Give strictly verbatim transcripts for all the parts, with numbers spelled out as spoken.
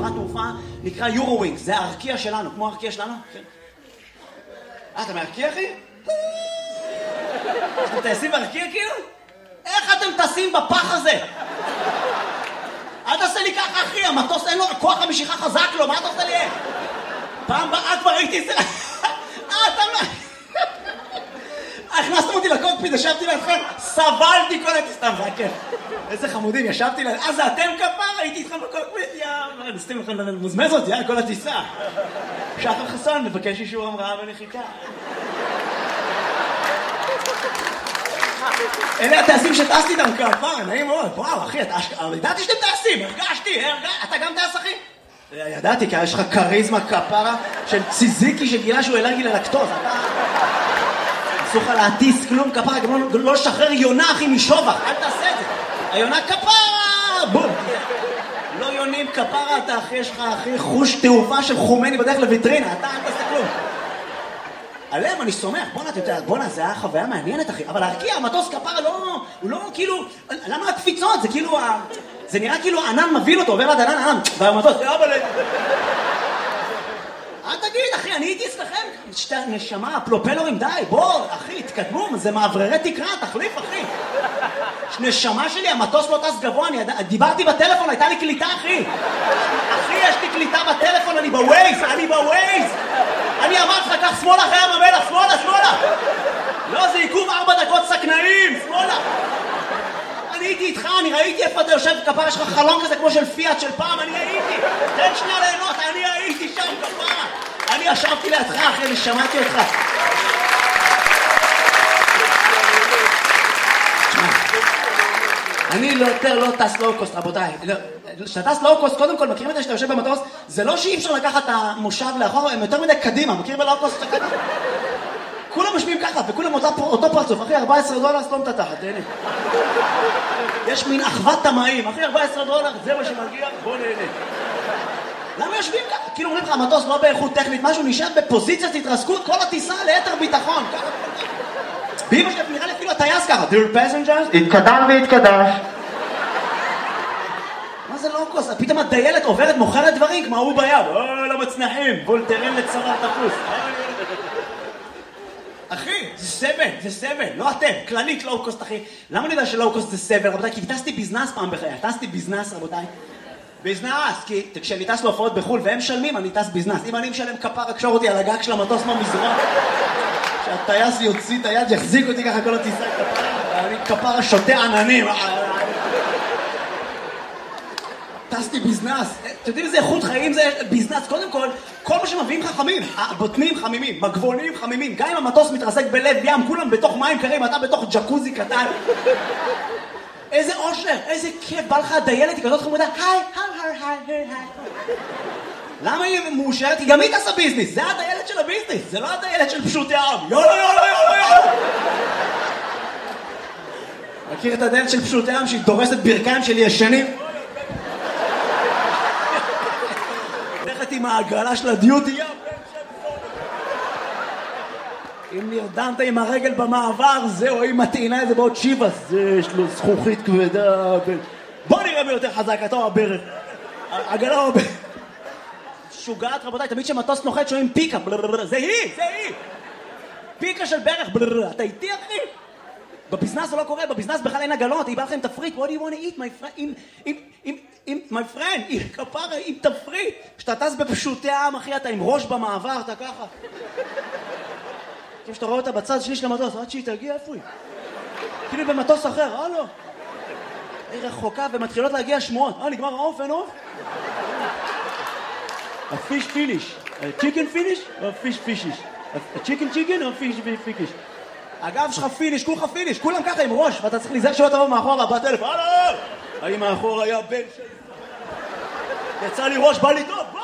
חברת תעופה, נקרא יורו-ווינגס, זה הארקיע שלנו, כמו הארקיע שלנו? כן. אה, אתה מארקיע, אחי? אתם טייסים בארקיע כאילו? איך אתם טסים בפח הזה? אל תעשה לי ככה, אחי, המטוס אין לו, כוח המשיכה חזק לו, מה אתה עושה לי איך? פעם באה כבר ראיתי את זה... אה, אתה מה... הכנסתם אותי לקוקפיט, ישבתי לידכם, סבלתי כל הטיסה, סתם, זה היה כיף. איזה חמודים, ישבתי ליד... אה, זה אתם כפר? הייתי איתכם בקוקפיט, יא... נסתים לכם מוזמזות, יא, כל הטיסה. שחר חסון, מבקש אישור המראה ונחיתה. אלה הטייסים שטסתי איתם כפר, נעים מאוד. וואו, אחי, ידעתי שאתם טייסים, הרגשתי, אתה גם טייס, אחי? ידעתי, כי יש לך קריזמה כפרה של ציזיקי שגילה שהוא אלרגי ללקטוז. אתה... אסור לך להטיס כלום כפרה, גם לא לשחרר יונה, אחי, משובח. אל תעשה את זה. היונה כפרה! בום! לא יונים כפרה, אתה אחי, יש לך, אחי, חוש תעופה של חומני בדרך לויטרינה. אתה אל תעשה כלום. עליהם אני סומך, בוא'נה, אתה יודע, בוא'נה, זה היה חוויה מעניינת, אחי. אבל להרקיע, המטוס כפרה לא... הוא לא כאילו... למה הקפיצות? זה כאילו... זה נראה כאילו ענן מביל אותו, עובר עד ענן, ענן, והמטוס, זה אבא לי. אל תגיד, אחי, אני הייתי אצלכם. שתי נשמה, פלופלורים, די, בוא, אחי, תקדמו, זה מעבררי תקרה, תחליף, אחי. נשמה שלי, המטוס לא טס גבוה, אני דיברתי בטלפון, הייתה לי קליטה, אחי. אחי, יש לי קליטה בטלפון, אני בווייז, אני בווייז. אני אמרתי לך, קח שמאלה אחרי ים המלח, שמאלה, שמאלה. לא, זה עיכוב ארבע דקות סכנאים, שמאלה. אני הייתי איתך, אני ראיתי איפה אתה יושב כפרה, יש לך חלום כזה כמו של פיאט של פעם, אני הייתי. תן שנייה ליהנות, אני הייתי שם כפרה. אני ישבתי לידך, אחי, אני שמעתי אותך. אני לא יותר לא טס לואו-קוסט, רבותיי. כשאתה טס לואו-קוסט, קודם כל, מכירים את זה שאתה יושב במטוס, זה לא שאי אפשר לקחת את המושב לאחור, הם יותר מדי קדימה, מכיר בלואו-קוסט שאתה קדימה? כולם משמיעים ככה, וכולם אותו פרצוף, אחי, ארבעה עשר דולר, סתום את התחת, תהנה. יש מין אחוות תמאים, אחי, ארבעה עשר דולר, זה מה שמגיע, בוא נהנה. למה יושבים ככה? כאילו אומרים לך, המטוס לא באיכות טכנית, משהו נשאר בפוזיציית התרסקות, כל הטיסה ליתר ביטחון. באמא שלי, נראה לי אפילו הטייס ככה, Dear passengers, התקדם והתקדש. מה זה לואו-קוסט? פתאום הדיילת עוברת, מוכרת דברים, כמו הוא ביד. אוי, לא מצנחים, וולטרן לצוואר תפוס. אחי, זה סבל, זה סבל, לא אתם, כללית לואו-קוסט, אחי. למה אני יודע שלואו-קוסט זה סבל, רבותיי? כי טסתי ביזנס פעם בחיי, טסתי ביזנס, רבותיי. ביזנס, כי כשאני טס להופעות בחול והם משלמים, אני טס ביזנס. אם אני משלם כפר, אקשור אותי על הגג של המטוס מהמזרון. שהטייס יוציא את היד, יחזיק אותי ככה כל הטיסה כפר. אני כפר שותה עננים. טסתי ביזנס. אתם יודעים איזה איכות חיים זה ביזנס? קודם כל, כל מה שמביאים לך חמים. הבוטנים חמימים, מגבונים חמימים. גם אם המטוס מתרסק בלב ים, כולם בתוך מים קרים, אתה בתוך ג'קוזי קטן. איזה אושר, איזה כיף, בא לך הדיילת, היא כזאת חמודה, היי, היי, היי, היי, היי. למה היא מאושרת? היא גם היא תעשה ביזנס, זה הדיילת של הביזנס, זה לא הדיילת של פשוטי העם. יאללה, יאללה, יאללה, יאללה. מכיר את הדיילת של פשוטי העם שהיא דורסת ברכיים של ישנים? הולכת עם העגלה של הדיוטי, יא. אם נרדמת עם הרגל במעבר, זהו, אם מטעינה איזה בעוד שיבס, זה יש לו זכוכית כבדה. בוא נראה מי יותר חזק, אתה או הברך. עגלה או הברך. שוגעת, רבותיי, תמיד שמטוס נוחת שומעים פיקה, זה היא, זה היא. פיקה של ברך, אתה איתי, אחי? בביזנס זה לא קורה, בביזנס בכלל אין עגלות, היא באה לכם תפריט, what do you want to eat, my friend, עם, my friend, כפרה, עם תפריט. כשאתה טס בפשוטי העם, אחי, אתה עם ראש במעבר, אתה ככה. כשאתה רואה אותה בצד שני של המטוס, עד שהיא תגיע, איפה היא? כאילו במטוס אחר, אה לא. היא רחוקה ומתחילות להגיע שמועות. אה, נגמר העוף, אין עוף? הפיש פיניש. צ'יקן פיניש או פיש פישיש? הצ'יקן צ'יקן או פיש פיקיש? הגב שלך פיניש, כולך פיניש, כולם ככה עם ראש, ואתה צריך להיזהר שלא תבוא מאחורה, בטלפון, הלו! האם מאחור היה בן שלי? יצא לי ראש, בא לי טוב, בוא!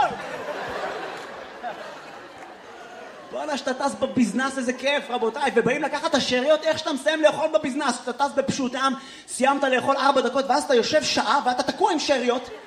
בוא'נה, שאתה טס בביזנס, איזה כיף, רבותיי, ובאים לקחת את השאריות, איך שאתה מסיים לאכול בביזנס, שאתה טס בפשוט העם, סיימת לאכול ארבע דקות, ואז אתה יושב שעה, ואתה תקוע עם שאריות,